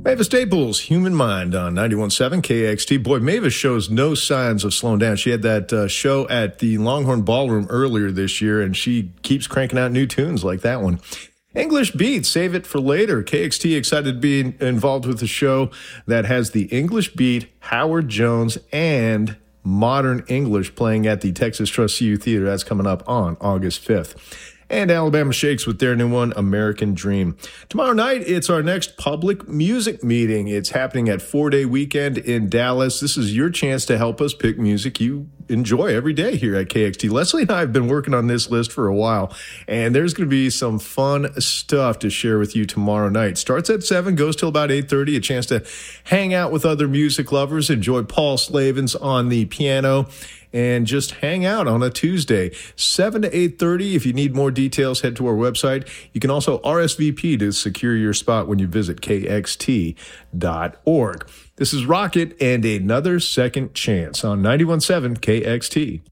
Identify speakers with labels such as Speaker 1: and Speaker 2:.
Speaker 1: Mavis Staples, Human Mind on 91.7 KXT. Boy, Mavis shows no signs of slowing down. She had that show at the Longhorn Ballroom earlier this year, and she keeps cranking out new tunes like that one. English Beat, save it for later. KXT excited to be involved with a show that has the English Beat, Howard Jones, and Modern English playing at the Texas Trust CU Theater. That's coming up on August 5th. And Alabama Shakes with their new one, American Dream. Tomorrow night, it's our next public music meeting. It's happening at 4-Day Weekend in Dallas. This is your chance to help us pick music you enjoy every day here at KXT. Leslie and I have been working on this list for a while, and there's going to be some fun stuff to share with you tomorrow night. Starts at 7, goes till about 8:30, a chance to hang out with other music lovers, enjoy Paul Slavens on the piano, and just hang out on a Tuesday, 7 to 8:30. If you need more details, head to our website. You can also RSVP to secure your spot when you visit kxt.org. This is Rocket and Another Second Chance on 91.7 KXT.